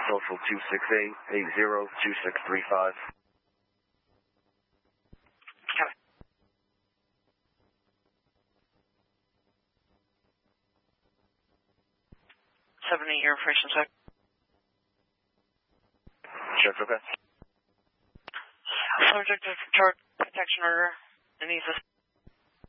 social 268-80-2635. 70, your information check. Check, okay. Subject of drug protection order and needs